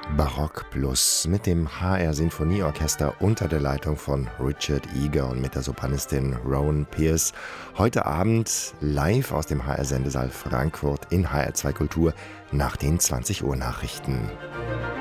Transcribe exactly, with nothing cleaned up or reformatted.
Barock Plus mit dem H R Sinfonieorchester unter der Leitung von Richard Eager und mit der Sopranistin Rowan Pierce. Heute Abend live aus dem H R Sendesaal Frankfurt in H R zwei Kultur nach den zwanzig Uhr Nachrichten.